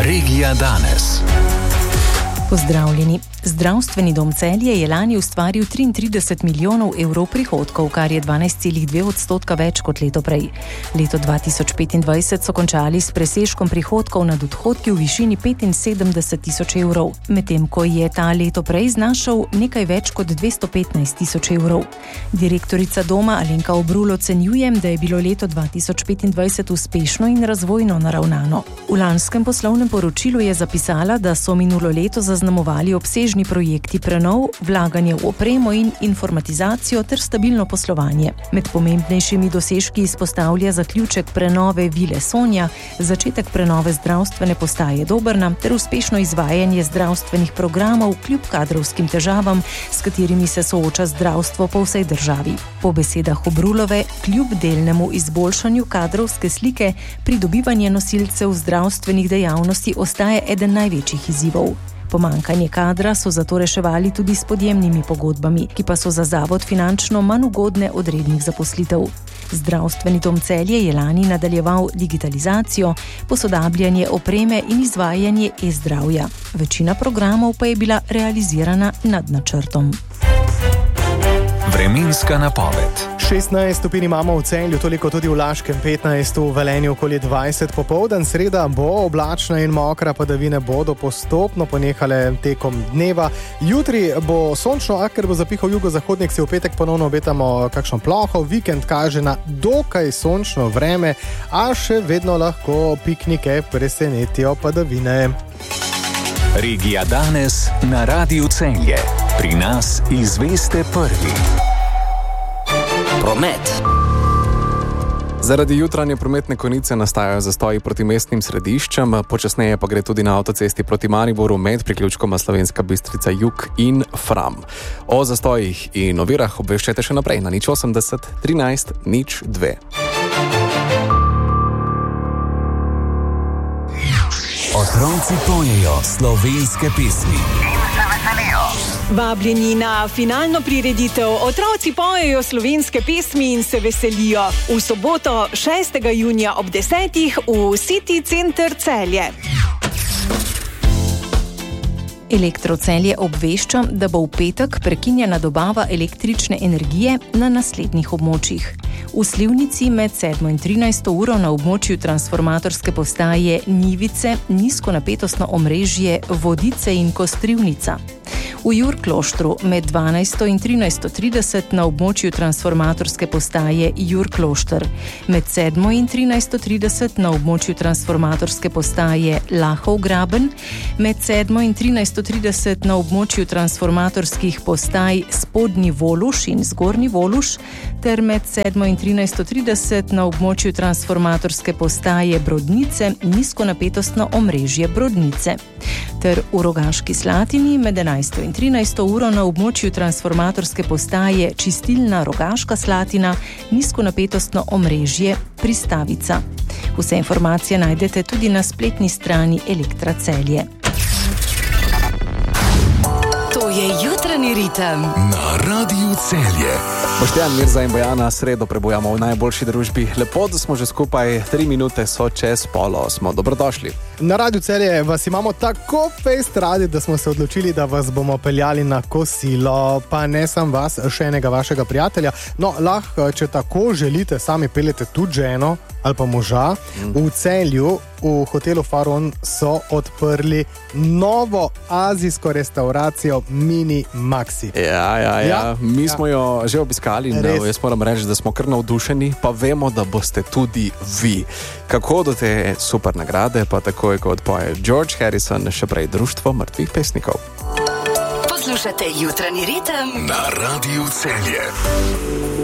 Regija danes. Pozdravljeni. Zdravstveni dom Celje je lani ustvaril 33 milijonov evrov prihodkov, kar je 12,2% več kot leto prej. Leto 2025 so končali s presežkom prihodkov nad odhodki v višini 75 tisoč evrov, medtem ko je ta leto prej znašal nekaj več kot 215 tisoč evrov. Direktorica doma Alenka Obrul ocenjuje, da je bilo leto 2025 uspešno in razvojno naravnano. V lanskem poslovnem poročilu je zapisala, da so minulo leto zaznamovali obsežni projekti prenov, vlaganje v opremo in informatizacijo ter stabilno poslovanje. Med pomembnejšimi dosežki izpostavlja zaključek prenove Vile Sonja, začetek prenove zdravstvene postaje Dobrna ter uspešno izvajanje zdravstvenih programov kljub kadrovskim težavam, s katerimi se sooča zdravstvo po vsej državi. Po besedah Obrulove, kljub delnemu izboljšanju kadrovske slike, pridobivanje nosilcev zdravstvenih dejavnosti ostaja eden največjih izzivov. Pomanjkanje kadra so zato reševali tudi s podjemnimi pogodbami, ki pa so za zavod finančno manj ugodne od rednih zaposlitev. Zdravstveni dom Celje je lani nadaljeval digitalizacijo, posodabljanje opreme in izvajanje e-zdravja. Večina programov pa je bila realizirana nad načrtom. Vremenska napoved. 16 stopinj imamo v Celju, toliko tudi v Laškem, 15 v Velenju, okoli 20 popoldan. Sreda bo oblačna in mokra, padavine bodo postopno ponehale tekom dneva. Jutri bo sončno, a ker bo zapihal jugozahodnik, si v petek ponovno obetamo kakšno ploho. Vikend kaže na dokaj sončno vreme, a še vedno lahko piknike presenetijo padavine. Regija danes na Radiu Celje. Pri nas izveste prvi. Promet. Zaradi jutranje prometne konice nastajajo zastoji proti mestnim središčem, počasneje pa gre tudi na avtocesti proti Mariboru med priključkoma Slovenska Bistrica Jug in Fram. O zastojih in ovirah obveščajte še naprej na 080 13 02. Otroci pojejo slovenske pesmi. Vabljeni na finalno prireditev Otroci pojejo slovenske pesmi in se veselijo v soboto 6. junija ob 10. v City Center Celje. Elektro Celje obvešča, da bo v petek prekinjena dobava električne energije na naslednjih območjih. V Slivnici med 7. in 13. uro na območju transformatorske postaje Njivice, nizkonapetostno omrežje Vodice in Kostrivnica. V Jurkloštru med 12. in 13.30 na območju transformatorske postaje Jurklošter. Med 7. in 13.30 na območju transformatorske postaje Lahov Graben. Med 7. in 13.30 na območju transformatorskih postaj Spodnji Voluš in Zgornji Voluš ter med 7. in 13.30 na območju transformatorske postaje Brodnice, nizkonapetostno omrežje Brodnice. Ter v Rogaški Slatini med 11. in 13. uro na območju transformatorske postaje Čistilna Rogaška Slatina, nizkonapetostno omrežje Pristavica. Vse informacije najdete tudi na spletni strani Elektra Celje. To je jutranji ritem na Radiu Celje. Boštjan, Mirza in Bojana, sredo prebujamo v najboljši družbi. Lepo, da smo že skupaj, 3 minute so čez 7:30. Dobrodošli. Na Radiu Celje vas imamo tako fejst radi, da smo se odločili, da vas bomo peljali na kosilo. Pa ne sam vas, še enega vašega prijatelja. No, lahko, če tako želite, sami peljete tudi ženo ali pa moža. V Celju, v hotelu Faron so odprli novo azijsko restauracijo Mini Maxi. Ja. Mi smo jo že obiskali in jaz moram reči, da smo kar navdušeni, pa vemo, da boste tudi vi. Kako do te super nagrade, pa takoj, ko odpoje George Harrison, še prej Društvo mrtvih pesnikov. Poslušate jutranji ritem na Radiu Celje.